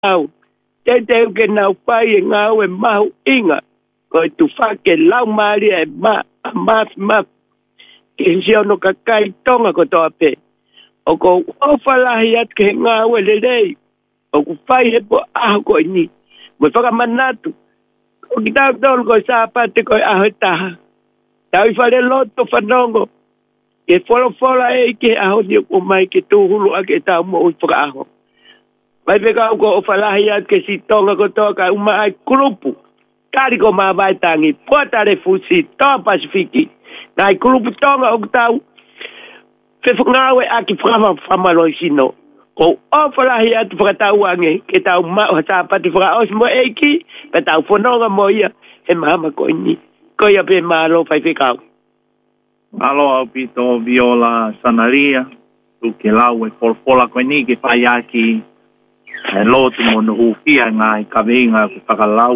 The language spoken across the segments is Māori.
au. Te ke nau pai e ngau e mahu inga. Ko tu whake lau maari e ma. Ke si ono kakai tonga ko toa pe. O ko ofalahi at ke ngau e lelei. O ku whai he po aho ko ni. Mo whakamanatu. O ki tau tolu ko sa pate ko aho taha. Tau I whare loto whanongo. E wholofola e ke aho ni o mai ke tūhulu a ke tau mo ui whaka aho. Mai peka ko o whalahi at ke si tonga ko toa ka uma ai kurupu. Kari ko maa vaitangi. Puatare fusi toa Pasifiki. Nai kurupu tonga o tau. Whewhangawe a ki whamaloi sino. Ko o whalahi at whakatau ange. Ke tau maa o sa pati whaka os mo eiki. Pe tau whanonga mo ia. He mahama ko ini. Ko ia pe maa lo whai whekau. Alo au pito viola sanaria. Tu ke lau e polpola ko ini ke whai aki. E lotu mo nuhufia ngai kavinga ku whakalau.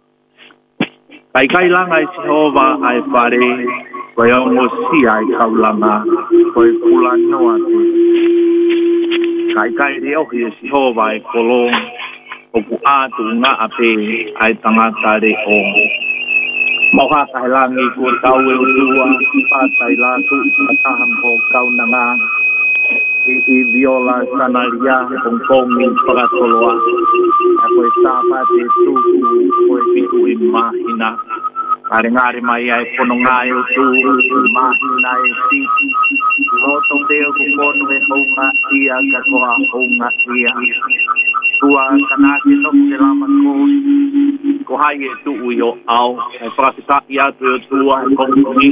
Kai langa I Sihova ai whare. Koe au ngosi ai kaulanga. Koe kula noa te. Kai reohi e Sihova ai kolong. O ku atu ngā ape ai tangata re o. Moha kailangi ko tau e utua. Patai latu mataham ko kaunanga. I viola sanaria kong kongi pagakoloa. Ako e tapa te tuku ko e pitu I mahina. Ngare mai ai ponongai o tu mahina e titi. Roto teo ko kono e honga ia ka koa honga ia. Tua kanake toku ke lama koni. Ko hai e tu uio au. E whakatita ia tu e tua e kongi.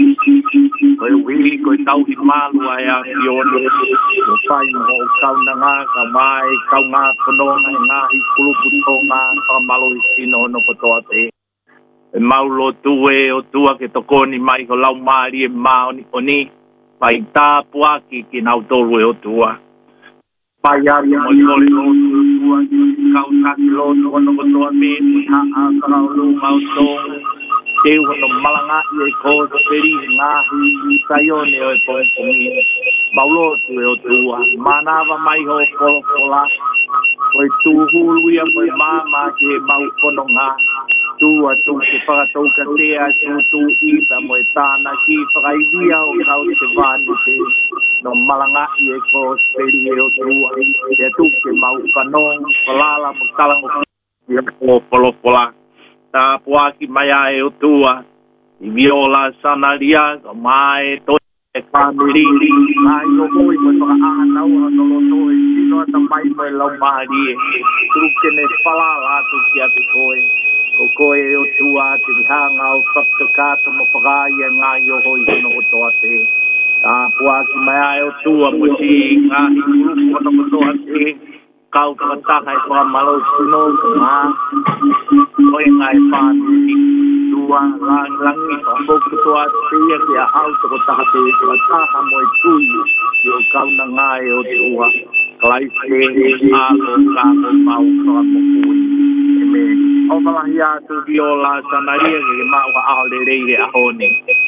Ko e wili ko e tau I malu ai a kione. Ko whai mo o kaunanga ka mai kau ngā pononga e ngā I kulupu tonga. Whakamalo I sino no kotoa te. E maulo tue o tua ke tokoni mai ko lau maari e maoni oni. Pai tā puaki ki nau tolu e o tua. Pai ari mo I kore o tua kau taki loto ono kotoa me. Haa karau lunga o tonga. Teu ono malanga I e koto peri ngahi sayone o e pongpongi. Maulo tue o tua. Manava mai ho polopola. Koe tūhulu ia koe mama ke mau pononga. Tua tu ke whakatau ka tea tu ita mo e tāna ki whakaivia o kau te vāni te no malanga I e ko speri e o tua e tu ke mau whanong whalala mo talango I o polopola tā puaki mai a e o tua I viola sanaria o mai to e whamiri ai o hoi mo whakaanau no loto e sino ata mai mo e lau maari e truke ne whalala tu ki atu koe o koe o tua te hanga o whakakato mo whakaia ngā i o hoi hono o toa te. Tā puaki mai ai o tua mo si ngā hi kurupu hono o toa te. Kau kakataka I whakamalo sino ngā. Koe ngā I whānti. Tua langi whakoku toa te ia ki a au toko taha te whakataha mo I tui. I o kauna ngā e o tua. Klai te alo kako mau whakamokui. O malahi atu viola sanaria ke mau ka aho le reire ahone.